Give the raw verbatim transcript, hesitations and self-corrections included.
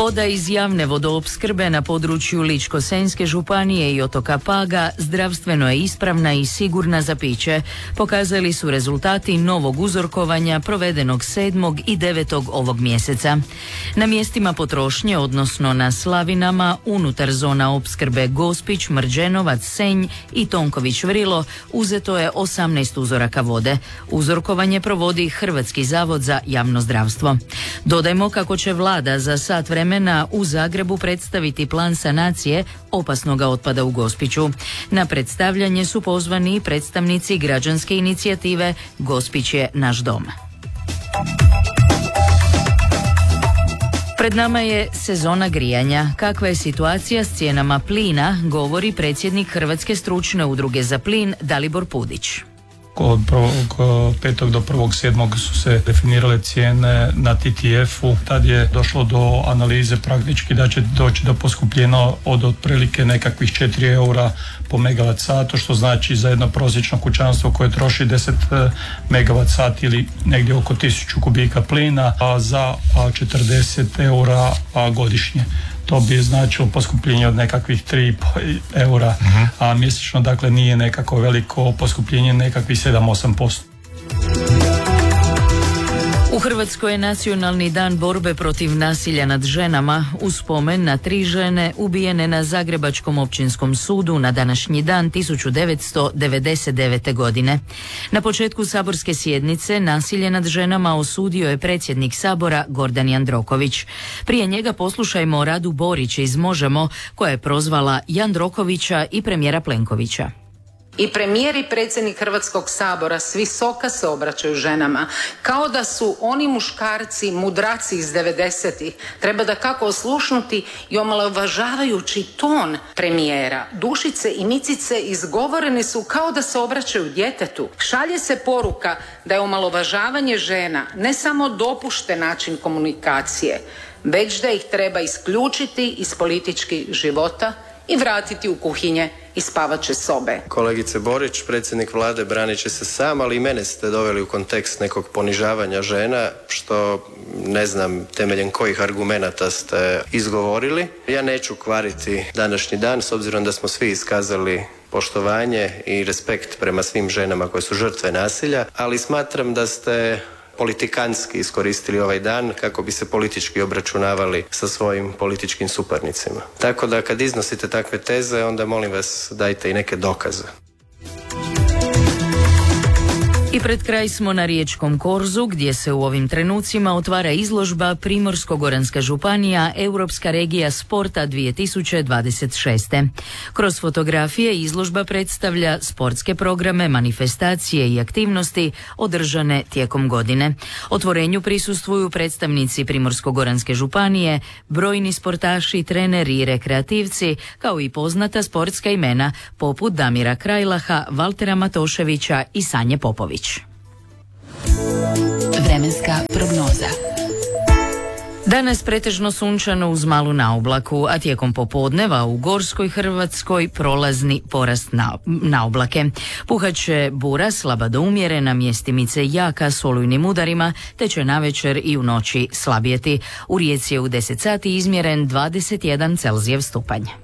Voda iz javne vodoopskrbe na području Ličko-senjske županije i otoka Paga zdravstveno je ispravna i sigurna za piće, pokazali su rezultati novog uzorkovanja provedenog sedmog i devetog ovog mjeseca. Na mjestima potrošnje, odnosno na slavinama unutar zona opskrbe Gospić, Mrđenovac, Senj i Tonković Vrilo uzeto je osamnaest uzoraka vode. Uzorkovanje provodi Hrvatski zavod za javno zdravstvo. Dodajmo kako će vlada za sat vremena u Zagrebu predstaviti plan sanacije opasnog otpada u Gospiću. Na predstavljanje su pozvani predstavnici građanske inicijative Gospić je naš dom. Pred nama je sezona grijanja. Kakva je situacija s cijenama plina, govori predsjednik Hrvatske stručne udruge za plin Dalibor Pudić. Od prvog petog do prvog sedmog su se definirale cijene na T T F-u. Tad je došlo do analize praktički da će doći do poskupljenja od otprilike nekakvih četiri eura po megavat satu, što znači za jedno prosječno kućanstvo koje troši deset megavat sati ili negdje oko tisuću kubika plina, a za četrdeset eura godišnje. To bi značilo poskupljenje od nekakvih tri i pol eura, uh-huh. a mjesečno dakle nije nekako veliko poskupljenje, nekakvih sedam do osam posto. U Hrvatskoj je Nacionalni dan borbe protiv nasilja nad ženama u spomen na tri žene ubijene na Zagrebačkom općinskom sudu na današnji dan tisuću devetsto devedeset devete. godine. Na početku saborske sjednice nasilje nad ženama osudio je predsjednik Sabora Gordan Jandroković. Prije njega poslušajmo Radu Borić iz Možemo, koja je prozvala Jandrokovića i premijera Plenkovića. I premijer i predsjednik Hrvatskog sabora s visoka se obraćaju ženama, kao da su oni muškarci mudraci iz devedesetih. Treba da kako oslušnuti i omalovažavajući ton premijera. Dušice i micice izgovorene su kao da se obraćaju djetetu. Šalje se poruka da je omalovažavanje žena ne samo dopušten način komunikacije, već da ih treba isključiti iz političkih života i vratiti u kuhinje i spavaće sobe. Kolegice Borić, predsjednik vlade branit će se sam, ali i mene ste doveli u kontekst nekog ponižavanja žena, što ne znam temeljem kojih argumenata ste izgovorili. Ja neću kvariti današnji dan, s obzirom da smo svi iskazali poštovanje i respekt prema svim ženama koje su žrtve nasilja, ali smatram da ste politikanski iskoristili ovaj dan kako bi se politički obračunavali sa svojim političkim suparnicima. Tako da kad iznosite takve teze, onda molim vas dajte i neke dokaze. I pred kraj smo na Riječkom korzu, gdje se u ovim trenucima otvara izložba Primorsko-goranska županija Europska regija sporta dvije tisuće dvadeset šeste. Kroz fotografije izložba predstavlja sportske programe, manifestacije i aktivnosti održane tijekom godine. Otvorenju prisustvuju predstavnici Primorsko-goranske županije, brojni sportaši, treneri i rekreativci, kao i poznata sportska imena poput Damira Krajlaha, Valtera Matoševića i Sanje Popović. Vremenska prognoza. Danas pretežno sunčano uz malu naoblaku, a tijekom popodneva u Gorskoj Hrvatskoj prolazni porast na, naoblake. Puhaće bura slaba do umjerena, mjestimice jaka s olujnim udarima, te će navečer i u noći slabijeti. U Rijeci je u deset sati izmjeren dvadeset jedan Celzijev stupanj.